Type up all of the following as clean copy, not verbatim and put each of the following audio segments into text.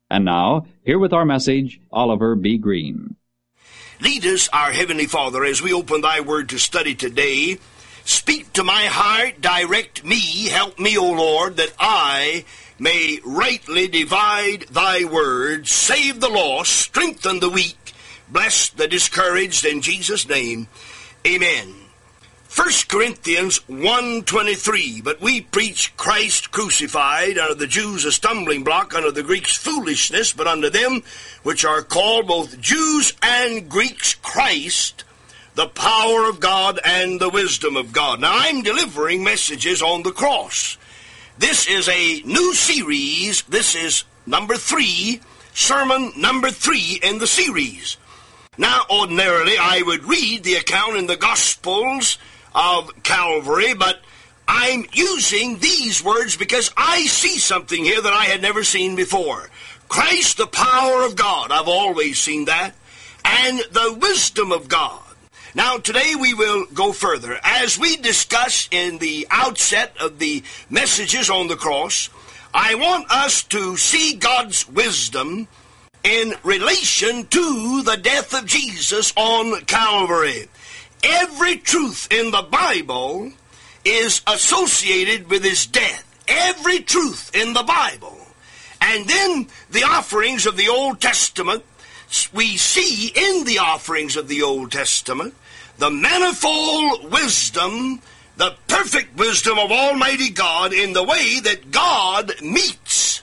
And now, here with our message, Oliver B. Green. Lead us, our Heavenly Father, as we open Thy Word to study today. Speak to my heart, direct me, help me, O Lord, that I may rightly divide Thy Word, save the lost, strengthen the weak, bless the discouraged, in Jesus' name, amen. 1 Corinthians 1:23, but we preach Christ crucified, unto the Jews a stumbling block, unto the Greeks foolishness, but unto them which are called both Jews and Greeks Christ, the power of God and the wisdom of God. Now I'm delivering messages on the cross. This is a new series. This is number 3, sermon number 3 in the series. Now ordinarily I would read the account in the Gospels of Calvary, but I'm using these words because I see something here that I had never seen before. Christ, the power of God, I've always seen that, and the wisdom of God. Now today we will go further. As we discuss in the outset of the messages on the cross, I want us to see God's wisdom in relation to the death of Jesus on Calvary. Every truth in the Bible is associated with his death. Every truth in the Bible. And then the offerings of the Old Testament, we see in the offerings of the Old Testament the manifold wisdom, the perfect wisdom of Almighty God in the way that God meets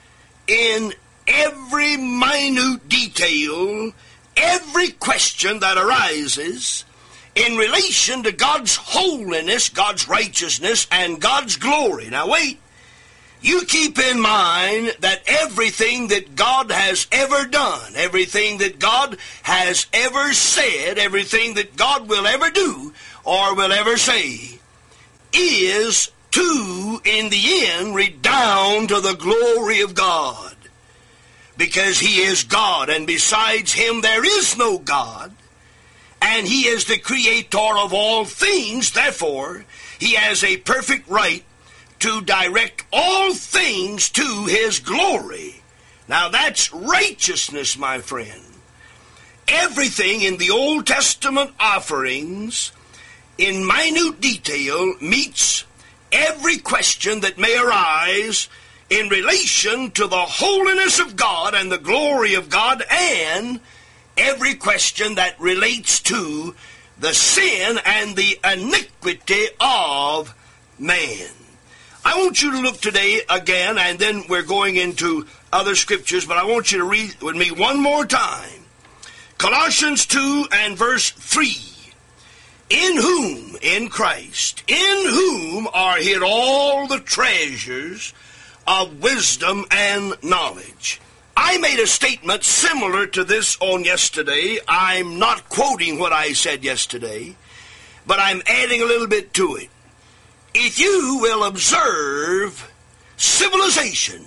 in every minute detail, every question that arises in relation to God's holiness, God's righteousness, and God's glory. Now wait, you keep in mind that everything that God has ever done, everything that God has ever said, everything that God will ever do or will ever say is to, in the end, redound to the glory of God. Because he is God, and besides him there is no God. And he is the creator of all things. Therefore, he has a perfect right to direct all things to his glory. Now that's righteousness, my friend. Everything in the Old Testament offerings, in minute detail, meets every question that may arise in relation to the holiness of God and the glory of God, and every question that relates to the sin and the iniquity of man. I want you to look today again, and then we're going into other scriptures, but I want you to read with me one more time. Colossians 2 and verse 3. In whom, in Christ, in whom are hid all the treasures of wisdom and knowledge. I made a statement similar to this on yesterday. I'm not quoting what I said yesterday, but I'm adding a little bit to it. If you will observe civilization,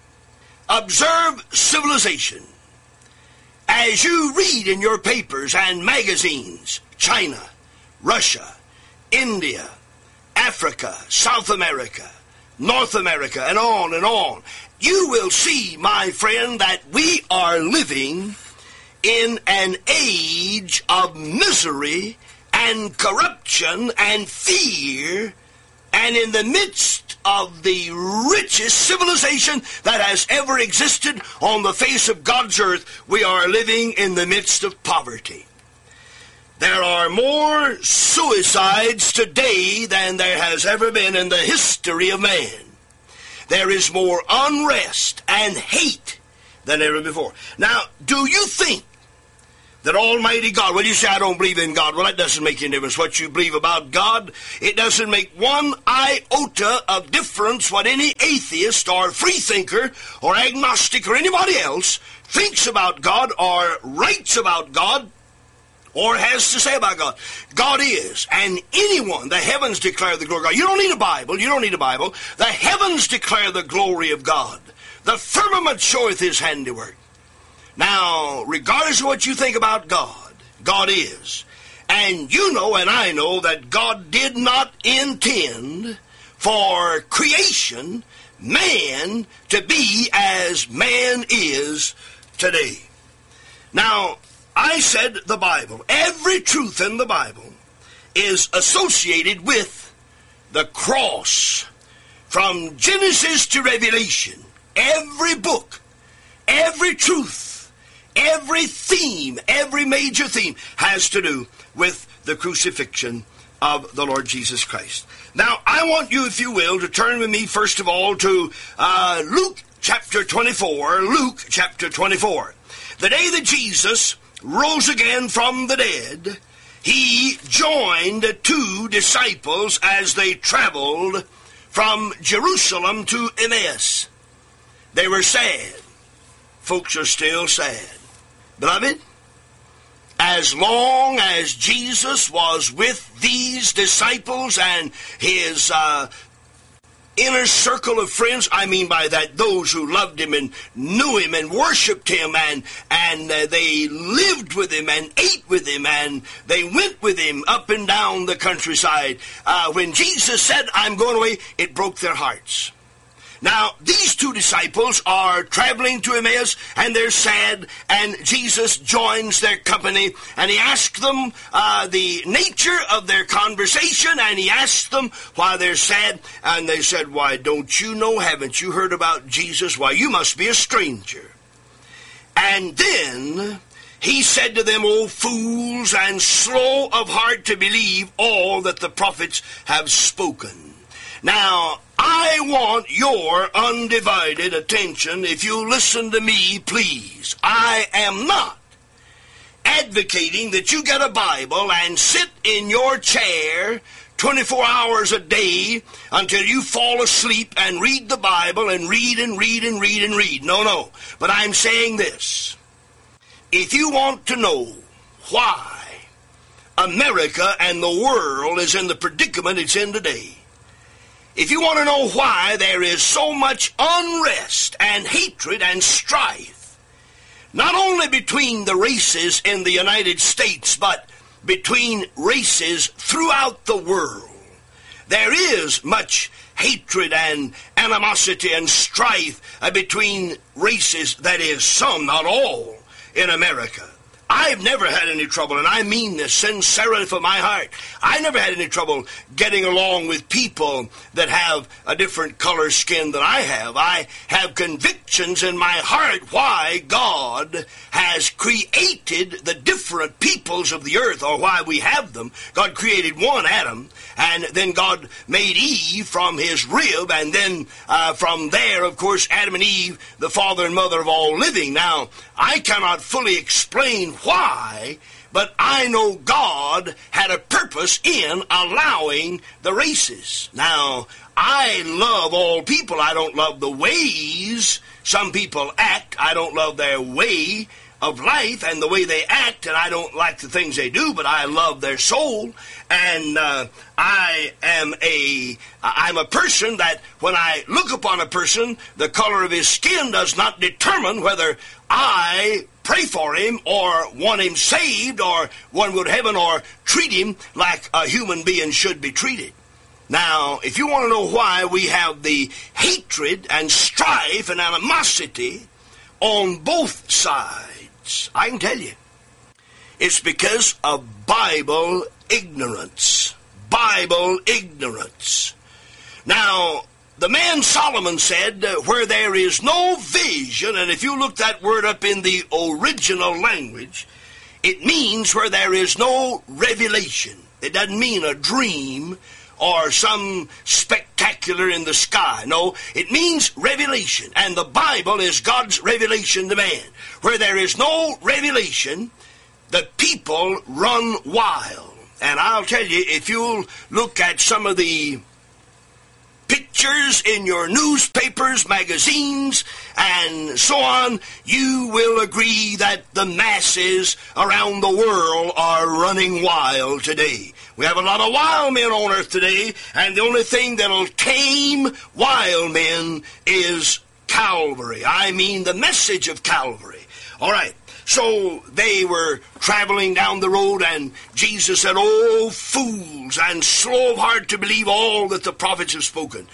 as you read in your papers and magazines, China, Russia, India, Africa, South America, North America, and on, you will see, my friend, that we are living in an age of misery and corruption and fear, and in the midst of the richest civilization that has ever existed on the face of God's earth, we are living in the midst of poverty. There are more suicides today than there has ever been in the history of man. There is more unrest and hate than ever before. Now, do you think that Almighty God, well, you say, I don't believe in God. Well, that doesn't make any difference what you believe about God. It doesn't make one iota of difference what any atheist or freethinker or agnostic or anybody else thinks about God or writes about God or has to say about God. God is, and anyone, the heavens declare the glory of God. You don't need a Bible. You don't need a Bible. The heavens declare the glory of God. The firmament showeth his handiwork. Now, regardless of what you think about God, God is. And you know and I know that God did not intend for creation man to be as man is today. Now, I said the Bible, every truth in the Bible is associated with the cross. From Genesis to Revelation, every book, every truth, every theme, every major theme has to do with the crucifixion of the Lord Jesus Christ. Now, I want you, if you will, to turn with me, first of all, to Luke chapter 24. Luke chapter 24. The day that Jesus rose again from the dead, he joined two disciples as they traveled from Jerusalem to Emmaus. They were sad. Folks are still sad. Beloved, as long as Jesus was with these disciples and his inner circle of friends, I mean by that those who loved him and knew him and worshiped him and they lived with him and ate with him and they went with him up and down the countryside. When Jesus said, I'm going away, it broke their hearts. Now, these two disciples are traveling to Emmaus, and they're sad, and Jesus joins their company, and he asks them the nature of their conversation, and he asks them why they're sad, and they said, why, don't you know, haven't you heard about Jesus? Why, you must be a stranger. And then he said to them, O fools, and slow of heart to believe all that the prophets have spoken. Now, I want your undivided attention. If you listen to me, please. I am not advocating that you get a Bible and sit in your chair 24 hours a day until you fall asleep and read the Bible and read and read and read and read. No. But I'm saying this. If you want to know why America and the world is in the predicament it's in today, if you want to know why there is so much unrest and hatred and strife, not only between the races in the United States, but between races throughout the world, there is much hatred and animosity and strife between races, that is, some, not all, in America. I've never had any trouble, and I mean this sincerely from my heart. I never had any trouble getting along with people that have a different color skin than I have. I have convictions in my heart why God has created the different peoples of the earth, or why we have them. God created one, Adam, and then God made Eve from his rib, and then from there, of course, Adam and Eve, the father and mother of all living. Now, I cannot fully explain why, but I know God had a purpose in allowing the races. Now, I love all people. I don't love the ways some people act. I don't love their way of life and the way they act, and I don't like the things they do, but I love their soul. And I'm a person that when I look upon a person, the color of his skin does not determine whether I pray for him or want him saved or want him to go to heaven or treat him like a human being should be treated. Now, if you want to know why we have the hatred and strife and animosity on both sides, I can tell you. It's because of Bible ignorance. Bible ignorance. Now, the man Solomon said, where there is no vision, and if you look that word up in the original language, it means where there is no revelation. It doesn't mean a dream or some spectacular in the sky. No, it means revelation. And the Bible is God's revelation to man. Where there is no revelation, the people run wild. And I'll tell you, if you'll look at some of the pictures in your newspapers, magazines, and so on, you will agree that the masses around the world are running wild today. We have a lot of wild men on earth today, and the only thing that'll tame wild men is Calvary. I mean the message of Calvary. All right. So they were traveling down the road, and Jesus said, "Oh, fools, and slow of heart to believe all that the prophets have spoken."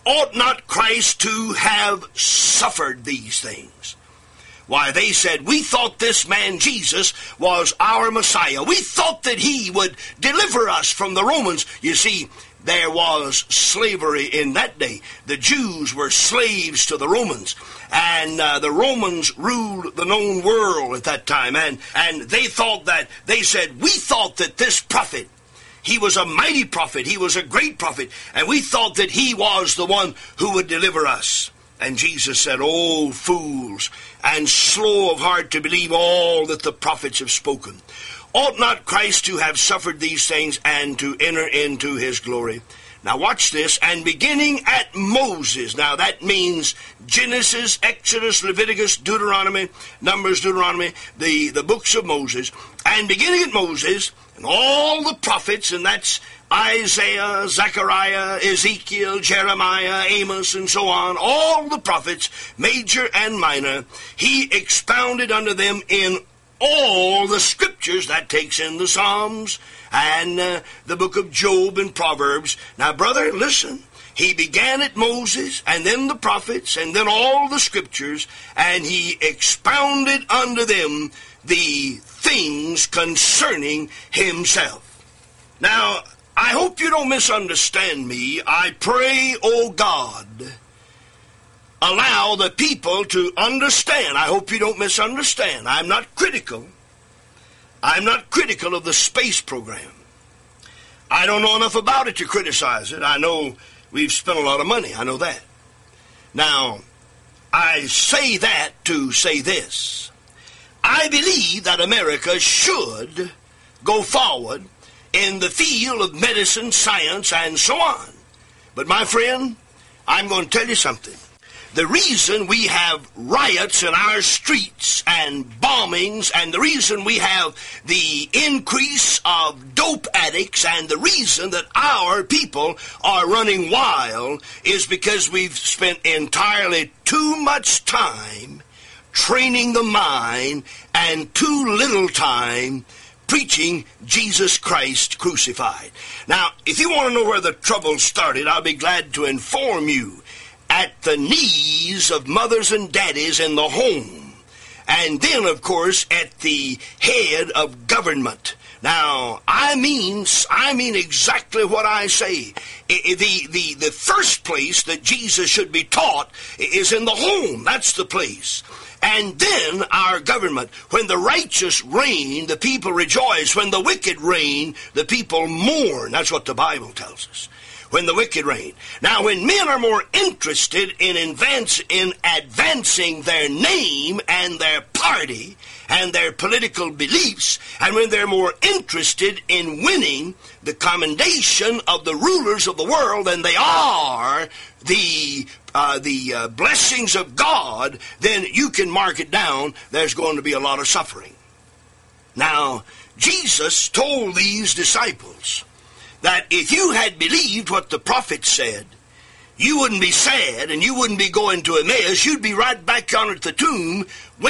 ought not Christ to have suffered these things? Why, they said, we thought this man Jesus was our Messiah. We thought that he would deliver us from the Romans. You see, there was slavery in that day. The Jews were slaves to the Romans, and the Romans ruled the known world at that time. And they said, we thought that this prophet, he was a mighty prophet, he was a great prophet, and we thought that he was the one who would deliver us. And Jesus said, "O fools, and slow of heart to believe all that the prophets have spoken. Ought not Christ to have suffered these things and to enter into his glory?" Now watch this. And beginning at Moses. Now that means Genesis, Exodus, Leviticus, Deuteronomy, Numbers, Deuteronomy, the books of Moses. And beginning at Moses and all the prophets, and that's Isaiah, Zechariah, Ezekiel, Jeremiah, Amos, and so on, all the prophets, major and minor, he expounded unto them in all the scriptures. That takes in the Psalms and the book of Job and Proverbs. Now, brother, listen. He began at Moses, and then the prophets, and then all the scriptures, and he expounded unto them the things concerning himself. Now, I hope you don't misunderstand me. I pray, oh God, allow the people to understand. I hope you don't misunderstand. I'm not critical. I'm not critical of the space program. I don't know enough about it to criticize it. I know we've spent a lot of money. I know that. Now, I say that to say this. I believe that America should go forward in the field of medicine, science, and so on. But my friend, I'm going to tell you something. The reason we have riots in our streets and bombings, and the reason we have the increase of dope addicts, and the reason that our people are running wild is because we've spent entirely too much time training the mind and too little time preaching Jesus Christ crucified. Now, if you want to know where the trouble started, I'll be glad to inform you. At the knees of mothers and daddies in the home. And then, of course, at the head of government. Now, I mean exactly what I say. The first place that Jesus should be taught is in the home. That's the place. And then our government. When the righteous reign, the people rejoice. When the wicked reign, the people mourn. That's what the Bible tells us. When the wicked reign. Now, when men are more interested in advancing their name and their party and their political beliefs, and when they're more interested in winning the commendation of the rulers of the world than they are the blessings of God, then you can mark it down. There's going to be a lot of suffering. Now, Jesus told these disciples that if you had believed what the prophet said, you wouldn't be sad and you wouldn't be going to Emmaus. You'd be right back down at the tomb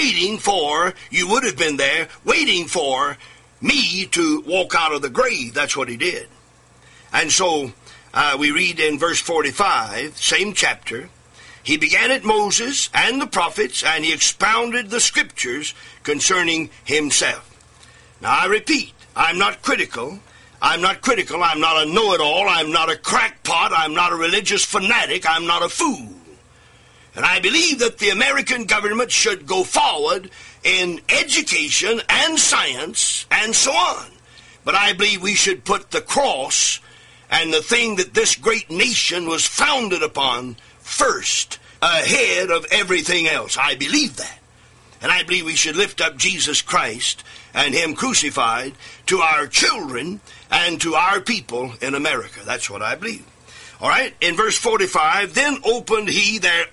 you would have been there, waiting for me to walk out of the grave. That's what he did. And so we read in verse 45, same chapter, he began at Moses and the prophets, and he expounded the scriptures concerning himself. Now I repeat, I'm not critical. I'm not a know-it-all, I'm not a crackpot, I'm not a religious fanatic, I'm not a fool. And I believe that the American government should go forward in education and science and so on. But I believe we should put the cross and the thing that this great nation was founded upon first, ahead of everything else. I believe that. And I believe we should lift up Jesus Christ and him crucified to our children and to our people in America. That's what I believe. All right, in verse 45, then opened he their